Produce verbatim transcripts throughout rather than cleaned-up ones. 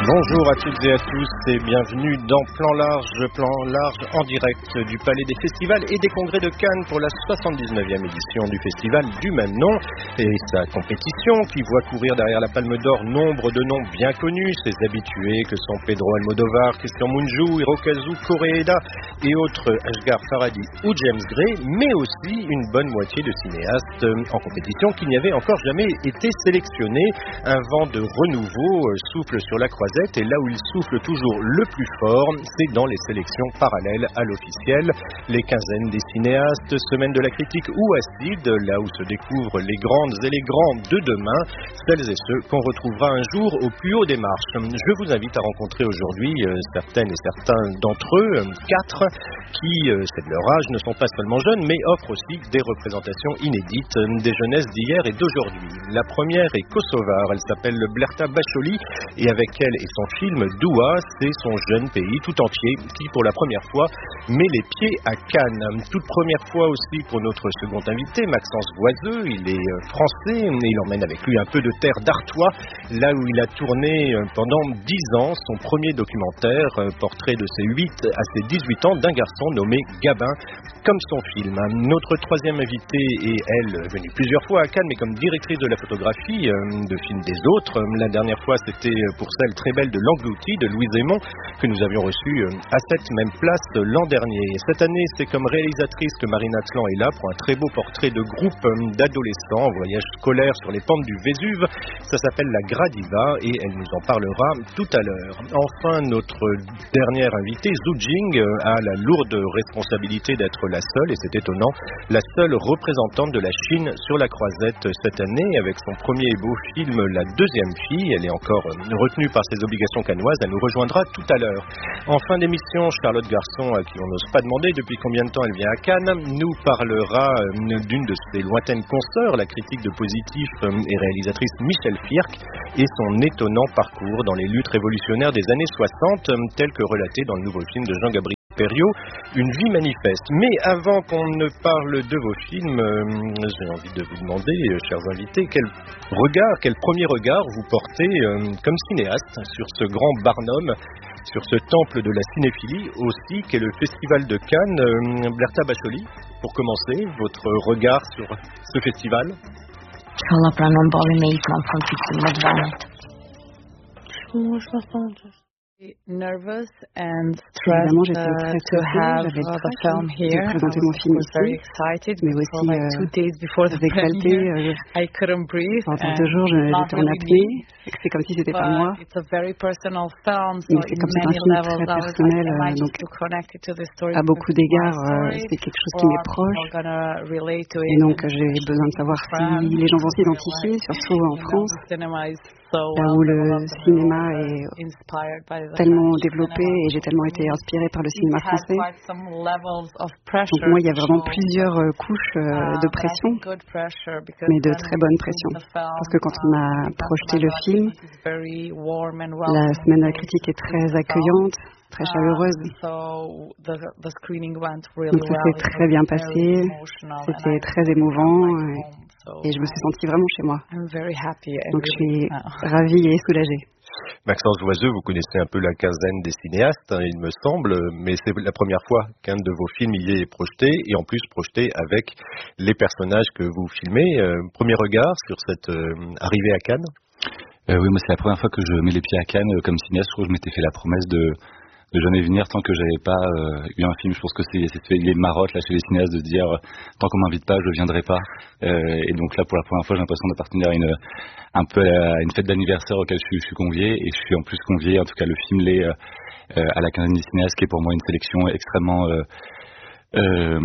Bonjour à toutes et à tous et bienvenue dans Plan Large, Plan Large en direct du Palais des Festivals et des Congrès de Cannes pour la soixante-dix-neuvième édition du festival du même nom et sa compétition qui voit courir derrière la Palme d'Or nombre de noms bien connus, ses habitués que sont Pedro Almodóvar, Christian Mungiu, Hirokazu Koreeda et autres Asghar Farhadi ou James Gray, mais aussi une bonne moitié de cinéastes en compétition qui n'y avaient encore jamais été sélectionnés. Un vent de renouveau souffle sur la croisette et là où il souffle toujours le plus fort, c'est dans les sélections parallèles à l'officiel. Les quinzaines des cinéastes, semaine de la critique ou acide, là où se découvrent les grandes et les grands de demain, celles et ceux qu'on retrouvera un jour au plus haut des marches. Je vous invite à rencontrer aujourd'hui euh, certaines et certains d'entre eux, euh, quatre, qui, euh, c'est de leur âge, ne sont pas seulement jeunes, mais offrent aussi des représentations inédites euh, des jeunesses d'hier et d'aujourd'hui. La première est kosovare, elle s'appelle Blerta Bacholi, et avec elle et son film Doua, c'est son jeune pays tout entier qui, pour la première fois, met les pieds à Cannes. Toute première fois aussi pour notre second invité, Maxence Voiseux. Il est français et il emmène avec lui un peu de terre d'Artois, là où il a tourné pendant dix ans son premier documentaire, portrait de ses huit à ses dix-huit ans d'un garçon nommé Gabin, comme son film. Notre troisième invitée est, elle, venue plusieurs fois à Cannes, mais comme directrice de la photographie de films des autres. La dernière fois, c'était pour celle très belle de L'Englouti de Louise Aymon, que nous avions reçue à cette même place l'an dernier. Cette année, c'est comme réalisatrice que Marina Tlan est là pour un très beau portrait de groupe d'adolescents en voyage scolaire sur les pentes du Vésuve. Ça s'appelle La Gradiva et elle nous en parlera tout à l'heure. Enfin, notre dernière invitée, Zhu Jing, a la lourde responsabilité d'être la seule, et c'est étonnant, la seule représentante de la Chine sur la croisette cette année, avec son premier beau film La Deuxième Fille. Elle est encore retenue par ses obligations cannoises, elle nous rejoindra tout à l'heure. En fin d'émission, Charlotte Garçon, à qui on n'ose pas demander depuis combien de temps elle vient à Cannes, nous parlera d'une de ses lointaines consoeurs, la critique de Positif et réalisatrice Michel Firck, et son étonnant parcours dans les luttes révolutionnaires des années soixante, tel que relaté dans le nouveau film de Jean-Gabriel Perriot, Une vie manifeste. Mais avant qu'on ne parle de vos films, euh, j'ai envie de vous demander, euh, chers invités, quel regard, quel premier regard vous portez euh, comme cinéaste sur ce grand Barnum, sur ce temple de la cinéphilie aussi, qu'est le Festival de Cannes. euh, Blerta Bacholi, pour commencer, votre regard sur ce festival? Nervous and stressed Évidemment, j'étais uh, très to stressée, have j'avais uh, the très film hâte here. de présenter I mon was, film was very ici, excited, mais for aussi like euh, two days before the très exaltée. premiere, Euh, I couldn't breathe. pendant And deux jours, je- not j'étais en really apnée. me, C'est comme si c'était pas but moi. it's a very personal film, so Mais c'est in comme c'est un many film levels, très I was like, personnel, am I euh, just donc too connected to the story à because beaucoup it's my d'égards, euh, story, c'est quelque chose or qui m'est are proche. people gonna relate to Et it? donc, And j'ai besoin de savoir si France, les gens vont where, s'identifier, like, surtout en you know, France, the cinema is so là well où le developed and cinéma we're est inspired by the tellement French développé cinema. et j'ai tellement été For me, inspirée par le it cinéma had français. quite some levels of Donc pressure moi, il y a to vraiment show, plusieurs but, euh, couches euh, uh, de but I pression, think good pressure because mais de when très we bonne filmed pression. the film, Parce que quand on uh, a the projeté le festival film, is very warm and la welcoming semaine de la place critique est to très see the film. accueillante, très Uh, chaleureuse. so the the screening went really Donc ça well. s'est It très was bien very passé, emotional and I c'était très felt émouvant like et, home. So et je me suis I- sentie vraiment chez moi. I'm very happy and Donc je suis relieved now. ravie et soulagée. Maxence Voiseux, vous connaissez un peu la quinzaine des cinéastes, hein, il me semble, mais c'est la première fois qu'un de vos films y est projeté, et en plus projeté avec les personnages que vous filmez. Euh, premier regard sur cette euh, arrivée à Cannes? Euh, oui, moi c'est la première fois que je mets les pieds à Cannes euh, comme cinéaste. Je crois que je m'étais fait la promesse de, de jamais venir tant que j'avais pas euh, eu un film. Je pense que c'est, c'est les marottes là chez les cinéastes de dire euh, tant qu'on m'invite pas, je viendrai pas. Euh, et donc là, pour la première fois, j'ai l'impression d'appartenir à une un peu à une fête d'anniversaire auquel je suis, je suis convié, et je suis en plus convié, en tout cas le film l'est, euh, euh, à la quinzaine des cinéastes, qui est pour moi une sélection extrêmement euh, euh,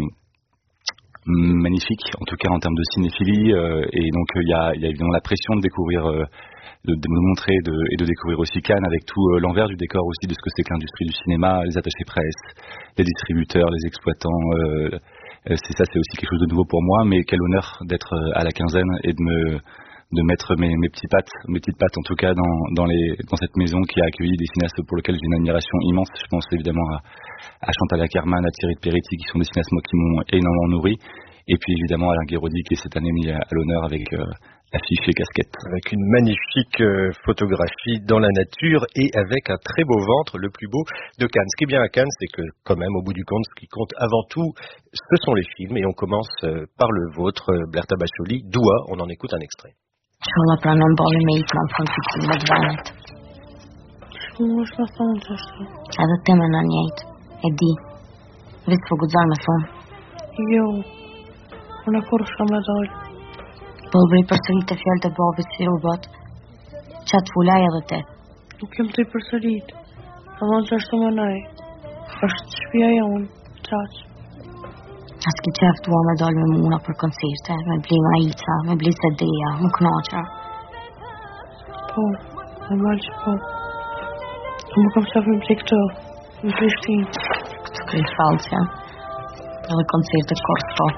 magnifique, en tout cas en termes de cinéphilie, euh, et donc il y a, y a évidemment la pression de découvrir, euh, de, de me montrer de, et de découvrir aussi Cannes avec tout euh, l'envers du décor aussi de ce que c'est que l'industrie du cinéma, les attachés presse, les distributeurs, les exploitants. Euh, c'est ça, c'est aussi quelque chose de nouveau pour moi, mais quel honneur d'être à la quinzaine et de me de mettre mes, mes petites pattes, mes petites pattes en tout cas dans, dans, les, dans cette maison qui a accueilli des cinéastes pour lesquels j'ai une admiration immense. Je pense évidemment à, à Chantal Akerman, à Thierry de Peretti, qui sont des cinéastes moi, qui m'ont énormément nourri. Et puis évidemment Alain Guéraudy, qui est cette année mis à, à l'honneur avec, euh, affiche et casquette. Avec une magnifique euh, photographie dans la nature et avec un très beau ventre, le plus beau de Cannes. Ce qui est bien à Cannes, c'est que quand même, au bout du compte, ce qui compte avant tout, ce sont les films. Et on commence euh, par le vôtre, euh, Berta Bacholi. Doua, on en écoute un extrait. Honlapra nem bali mélyplan konfliktus medványt. Most már fontosan. Ez a temen anyjait. Eddi. Visszfogod zalmefon. Jó. Ona korosam medalj. Bolbri përserite fjalë të babit si robot. Qatë fulaj edhe te. Nuk jem të i përsërit. Edhe që është të më nej. është shtëpia jonë. Qaq. As ki qef dua me dal me muna për koncerte, me bli majica, me bli C D-ja, më knaqa. Po, normal që po. Po më kam qef me bli këtë, në Prishtinë. Këtë krejt falsja. Edhe koncerte kort po.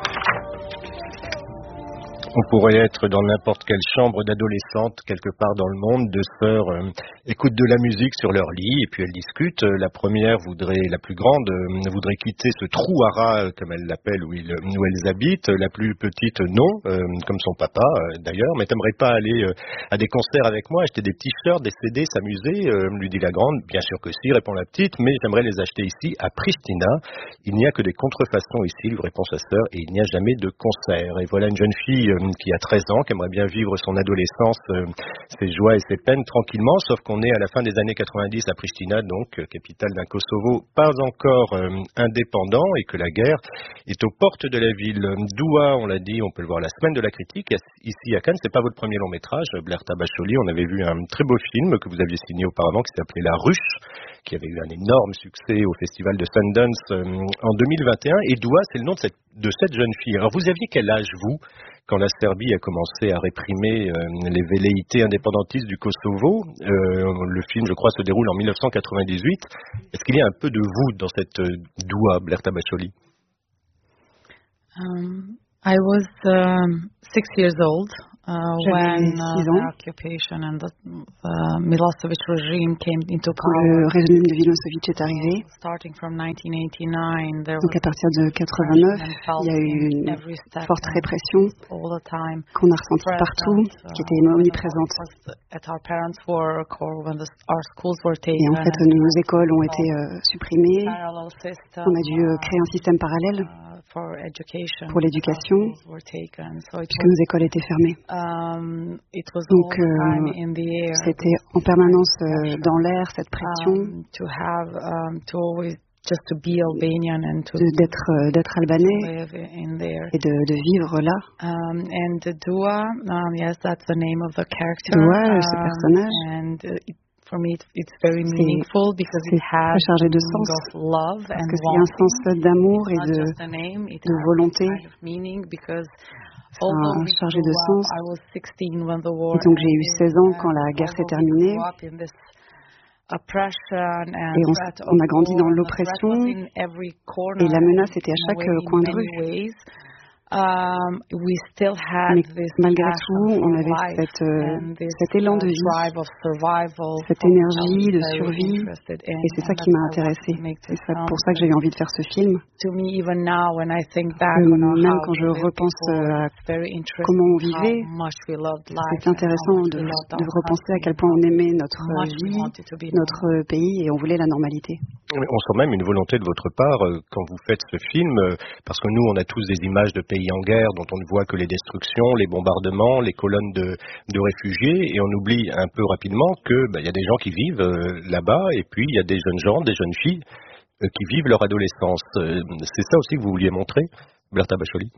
On pourrait être dans n'importe quelle chambre d'adolescente quelque part dans le monde. Deux sœurs euh, écoutent de la musique sur leur lit et puis elles discutent. La première voudrait, la plus grande, euh, voudrait quitter ce trou à rats, euh, comme elle l'appelle, où, il, où elles habitent. La plus petite, non, euh, comme son papa euh, d'ailleurs. Mais t'aimerais pas aller euh, à des concerts avec moi, acheter des t-shirts, des C D, s'amuser, euh, lui dit la grande. Bien sûr que si, répond la petite, mais j'aimerais les acheter ici à Pristina. Il n'y a que des contrefaçons ici, lui répond sa sœur, et il n'y a jamais de concert. Et voilà une jeune fille euh, qui a treize ans, qui aimerait bien vivre son adolescence, euh, ses joies et ses peines tranquillement, sauf qu'on est à la fin des années quatre-vingt-dix à Pristina, donc euh, capitale d'un Kosovo pas encore euh, indépendant, et que la guerre est aux portes de la ville. Doua, on l'a dit, on peut le voir la semaine de la critique, ici à Cannes. C'est pas votre premier long métrage, Berta Bacholi. On avait vu un très beau film que vous aviez signé auparavant qui s'appelait La Ruche, qui avait eu un énorme succès au festival de Sundance euh, en deux mille vingt et un. Et Doua, c'est le nom de cette, de cette jeune fille. Alors vous aviez quel âge, vous, quand la Serbie a commencé à réprimer euh, les velléités indépendantistes du Kosovo? euh, Le film, je crois, se déroule en mille neuf cent quatre-vingt-dix-huit. Est-ce qu'il y a un peu de vous dans cette euh, Doua, Berta Bacholi? Um, I was um, six years old uh, when uh, six the ans. occupation and the uh, Milosevic regime came into Quand power. le régime de Milosevic est arrivé, Starting from nineteen eighty-nine, there donc à was partir de quatre-vingt-neuf, and il y a eu in une every step forte and répression all the time. qu'on a ressentie partout, Present, qui était uh, omniprésente. when I was at our parents' work or when the, our schools were taken. Et en fait, and nos écoles ont été euh, supprimées. parallel system, On a dû euh, uh, créer un système parallèle uh, for education, pour l'éducation, schools were taken. So it puisque nos écoles étaient fermées. Um, it was Donc, all the time euh, in the air. c'était en permanence euh, dans l'air, cette pression Um, to have, um, to always just to be Albanian and to de- d'être euh, d'être albanais live in there. et de, de vivre là. Um, and the Dua, um, yes, that's the name of the character. Doua, ce Um, personnage, and uh, it, for me, it's, it's very C'est- meaningful because it c'est has très chargé de meaning sens, of love parce and que il y a un sens wanting. d'amour et Not de, just a name, it de has volonté. kind of meaning because C'est although un we chargé grew de up, sens. I was sixteen when the war Et donc j'ai eu ended, seize ans and quand la guerre s'est although we terminée. grew up in this oppression and Et on, threat of on a grandi war, dans and the threat l'oppression was in every corner et la menace and était à in a chaque way, euh, in coin de many rue. ways. Um, we still had Mais this malgré passion tout, for on avait life cette, euh, and this cet élan uh, de vie, drive of survival, cette for which I énergie was de very survie. interested in, Et c'est ça and qui that's m'a why I wanted intéressée. to make C'est this ça- film. pour ça que j'ai eu envie de faire ce film. To me, even now, when I think back Que on our même how quand we je lived repense before, à it's very interesting comment on how vivait, much we loved life c'est and how intéressant much de, we loved de our repenser à country quel and point on how aimait notre much we vie, wanted to be notre pays, et on voulait la normalité. On sent même une volonté de votre part euh, quand vous faites ce film, euh, parce que nous on a tous des images de pays en guerre dont on ne voit que les destructions, les bombardements, les colonnes de, de réfugiés, et on oublie un peu rapidement que bah, y a des gens qui vivent euh, là-bas, et puis il y a des jeunes gens, des jeunes filles euh, qui vivent leur adolescence. Euh, c'est ça aussi que vous vouliez montrer, Berta Bacholi?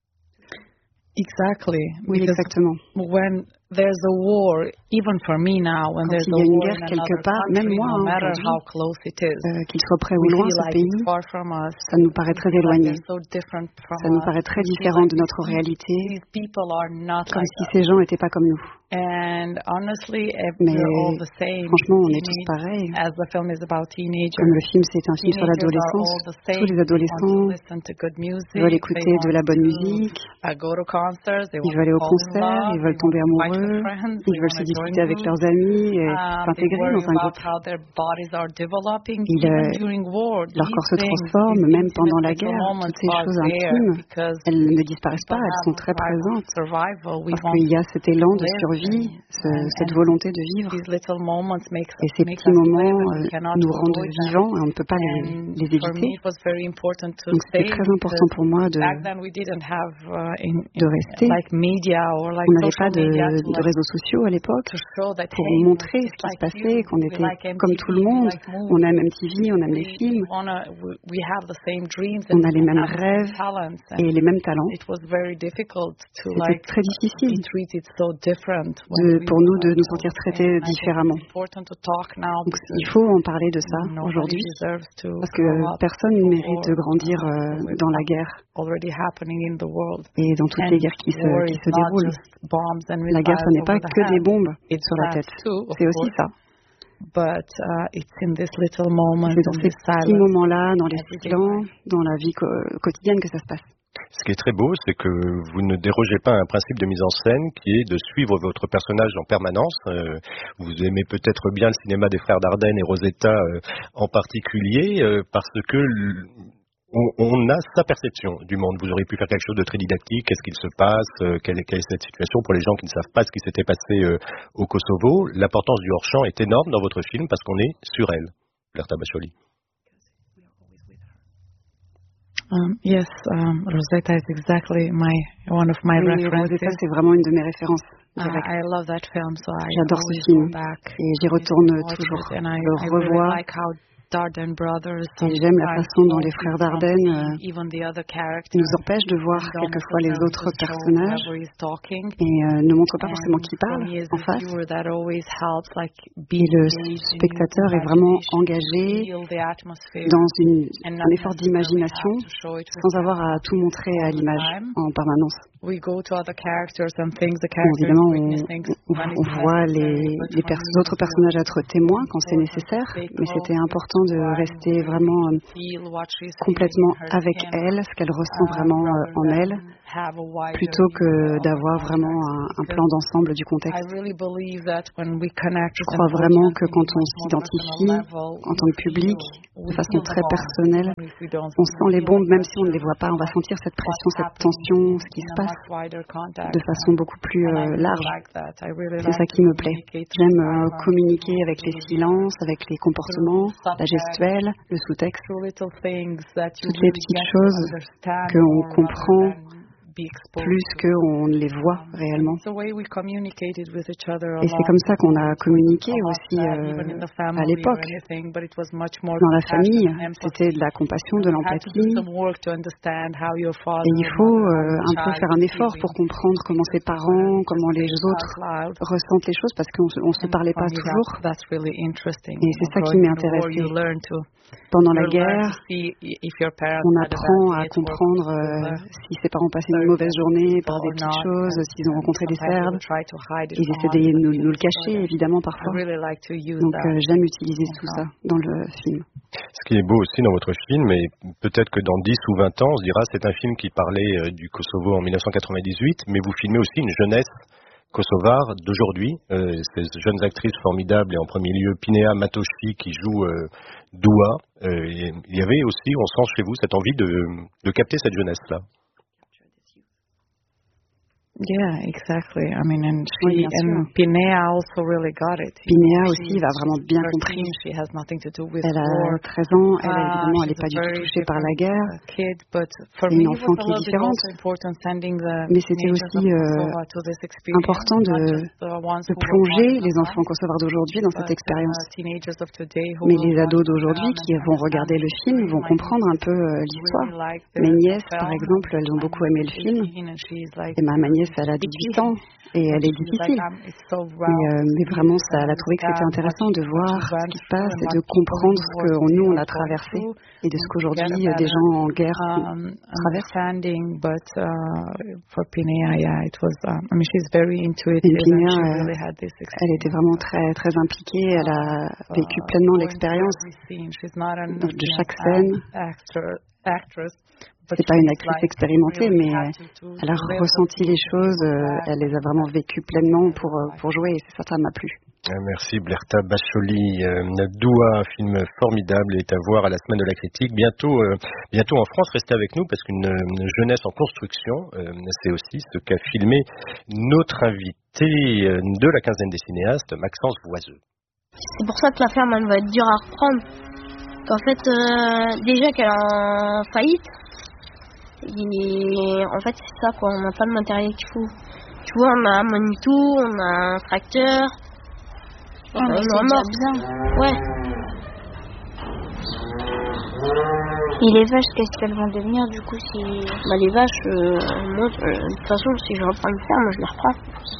Exactly. Oui, Because exactement. when there's a war, even for me now, when Quand there's il y a a une war guerre in quelque another part, même country, moi, no hein, matter aujourd'hui, how close it is, Euh, qu'il soit près ou we loin, feel ce like pays, it's far from us. ça nous paraît très We feel like éloigné. they're so different from Ça nous us. paraît très We feel différent like de notre these- réalité, These people are not comme like si us. ces gens n'étaient pas comme nous. And honestly, if Mais we're all the same. franchement, on est tous Teenage- pareils. As the film is about teenagers. Comme le film, c'est un film sur Teenagers are l'adolescence, all the same. tous les They want to adolescents listen to good music. veulent They écouter de want la bonne to, musique, uh, go to concerts. They ils want veulent aller to au fall in concert, love, ils they veulent want tomber to fight eux, ils veulent se disputer avec leurs amis et s'intégrer dans un groupe. Ils, euh, leur corps se transforme, même pendant la guerre. Toutes ces choses intimes, elles ne disparaissent pas, elles sont très présentes. Parce qu'il y a cet élan de survie, ce, cette volonté de vivre. Et ces petits moments euh, nous rendent vivants et on ne peut pas les, les éviter. Donc c'était très important pour moi de, de rester. On n'avait pas de, de réseaux sociaux à l'époque pour montrer ce qui se passait, qu'on était comme tout le monde. On aime M T V, on aime les films, on a les mêmes rêves et les mêmes talents. C'était très difficile de, pour nous de nous sentir traités différemment. Donc, il faut en parler de ça aujourd'hui parce que personne ne mérite de grandir euh, dans la guerre et dans toutes les guerres qui se, qui se déroulent. La guerre, ce n'est pas que des bombes sur la tête, c'est aussi ça. But uh, it's in this little moment, c'est dans ces petits moments-là, dans les silents, dans la vie co- quotidienne que ça se passe. Ce qui est très beau, c'est que vous ne dérogez pas à un principe de mise en scène qui est de suivre votre personnage en permanence. Euh, vous aimez peut-être bien le cinéma des frères Dardenne et Rosetta euh, en particulier, euh, parce que l- on, on a sa perception du monde. Vous auriez pu faire quelque chose de très didactique. Qu'est-ce qu'il se passe, euh, quelle, est, quelle est cette situation pour les gens qui ne savent pas ce qui s'était passé euh, au Kosovo. L'importance du hors-champ est énorme dans votre film parce qu'on est sur elle, Lerta Bacholi. Um, yes, um, Rosetta is exactly my one of my oui, references. Rosetta, c'est vraiment une de mes références. Uh, I love that film, so I J'adore ce film et j'y retourne toujours. And I, je le I really revois. like how Dardenne Brothers, et j'aime la façon dont les frères Dardenne euh, nous empêchent de voir quelquefois les autres personnages et euh, ne montrent pas forcément qui parle en face. Et le spectateur est vraiment engagé dans une, un effort d'imagination sans avoir à tout montrer à l'image en permanence. Bon, évidemment, on, on, on voit les, les pers- autres personnages être témoins quand c'est nécessaire, mais c'était important de rester vraiment euh, complètement avec elle, ce qu'elle ressent vraiment euh, en elle, plutôt que d'avoir vraiment un, un plan d'ensemble du contexte. Je crois vraiment que quand on s'identifie en tant que public, de façon très personnelle, on sent les bombes, même si on ne les voit pas, on va sentir cette pression, cette tension, ce qui se passe de façon beaucoup plus euh, large. C'est ça qui me plaît. J'aime euh, communiquer avec les silences, avec les comportements, la gestuelle, le sous-texte, toutes les petites choses qu'on comprend plus qu'on ne les voit réellement. Et c'est comme ça qu'on a communiqué aussi euh, à l'époque. Dans la famille, c'était de la compassion, de l'empathie. Et il faut euh, un peu faire un effort pour comprendre comment ses parents, comment les autres ressentent les choses, parce qu'on ne se parlait pas toujours. Et c'est ça qui m'est intéressé. Pendant la guerre, on apprend à comprendre euh, si ses parents passaient une mauvaise journée par des petites choses, s'ils ont rencontré des Serbes. Ils essaient de nous, nous le cacher, évidemment, parfois. Donc euh, j'aime utiliser tout ça dans le film. Ce qui est beau aussi dans votre film, et peut-être que dans dix ou vingt ans, on se dira c'est un film qui parlait euh, du Kosovo en mille neuf cent quatre-vingt-dix-huit, mais vous filmez aussi une jeunesse kosovare d'aujourd'hui, euh, ces jeunes actrices formidables et en premier lieu Pinea Matoshi qui joue euh, Doua. Euh, il y avait aussi, on sent chez vous, cette envie de, de capter cette jeunesse-là. Yeah, exactly. I mean, and she oui, and Pinea also really got it. Pinea aussi va vraiment bien compris. Elle a treize ans, elle évidemment, elle n'est pas du tout touchée par la guerre. C'est une enfant qui est différente. Mais c'était aussi euh, important de, de plonger les enfants kosovars d'aujourd'hui dans cette expérience. Mais les ados d'aujourd'hui qui vont regarder le film vont comprendre un peu euh, l'histoire. Mes nièces, par exemple, elles ont beaucoup aimé le film. Et ma nièce, elle a dix-huit ans et elle est difficile. Mais, euh, mais vraiment, ça, elle a trouvé que c'était intéressant de voir ce qui se passe et de comprendre ce que nous, on a traversé et de ce qu'aujourd'hui des gens en guerre traversent. Et Pinea, elle était vraiment très, très impliquée. Elle a vécu pleinement l'expérience de chaque scène. c'est pas une actrice expérimentée, mais elle a ressenti les choses, elle les a vraiment vécues pleinement pour, pour jouer, et c'est ça, ça m'a plu. Merci Blerta Bacholi. Euh, Doua, un film formidable, est à voir à la Semaine de la Critique. Bientôt, euh, bientôt en France, restez avec nous parce qu'une une jeunesse en construction, euh, c'est aussi ce qu'a filmé notre invité de la quinzaine des cinéastes, Maxence Voiseux. C'est pour ça que la ferme elle va être dure à reprendre. En fait, euh, déjà qu'elle est en faillite, et en fait c'est ça quoi, on n'a pas le matériel qu'il faut. Tu vois, on a un Manitou, on a un tracteur. Oh, mais c'est déjà bien. Ouais. Et les vaches, qu'est-ce qu'elles vont devenir du coup si... Bah les vaches, euh, moi, euh, de toute façon, si je reprends une ferme, je les reprends.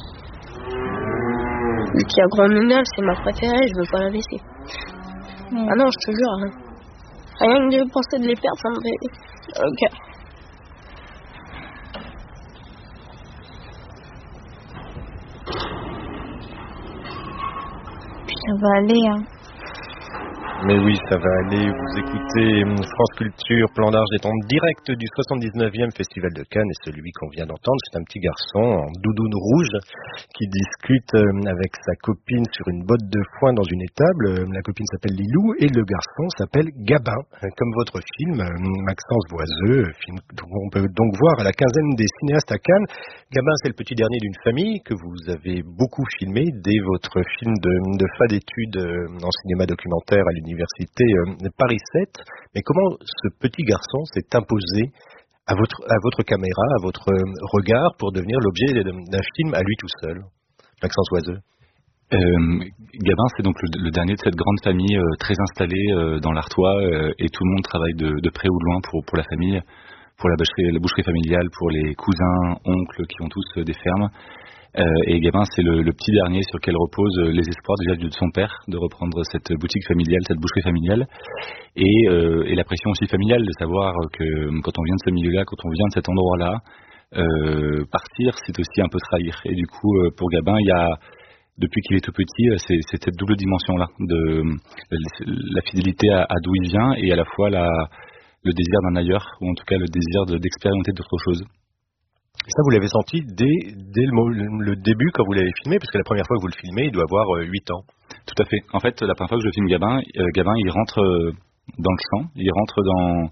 Et puis la grande Nunelle, c'est ma préférée, je veux pas la laisser. Mm. Ah non, je te jure. Hein. Rien que de penser de les perdre, ça me fait... Ok. Ça va aller, hein. Mais oui, ça va aller. Vous écoutez France Culture, Plan Large est en direct du soixante-dix-neuvième Festival de Cannes et celui qu'on vient d'entendre, c'est un petit garçon en doudoune rouge qui discute avec sa copine sur une botte de foin dans une étable. La copine s'appelle Lilou et le garçon s'appelle Gabin, comme votre film, Maxence Voiseux, film qu'on peut donc voir à la quinzaine des cinéastes à Cannes. Gabin, c'est le petit dernier d'une famille que vous avez beaucoup filmé dès votre film de, de fin d'études en cinéma documentaire à l'université. Université euh, Paris sept, mais comment ce petit garçon s'est imposé à votre, à votre caméra, à votre euh, regard pour devenir l'objet d'un film à lui tout seul? Maxence Voiseux. Euh, Gabin, c'est donc le, le dernier de cette grande famille euh, très installée euh, dans l'Artois euh, et tout le monde travaille de, de près ou de loin pour, pour la famille, pour la boucherie, la boucherie familiale, pour les cousins, oncles qui ont tous euh, des fermes. Euh, et Gabin, c'est le, le petit dernier sur lequel reposent les espoirs déjà de son père de reprendre cette boutique familiale, cette boucherie familiale, et, euh, et la pression aussi familiale de savoir que quand on vient de ce milieu-là, quand on vient de cet endroit-là, euh, partir, c'est aussi un peu trahir. Et du coup, euh, pour Gabin, il y a, depuis qu'il est tout petit, c'est, c'est cette double dimension-là, de la fidélité à, à d'où il vient et à la fois la, le désir d'un ailleurs, ou en tout cas le désir de, d'expérimenter d'autres choses. Ça, vous l'avez senti dès, dès le, le début quand vous l'avez filmé, parce que la première fois que vous le filmez, il doit avoir huit ans. Tout à fait. En fait, la première fois que je filme Gabin, euh, Gabin, il rentre euh, dans le champ, il rentre dans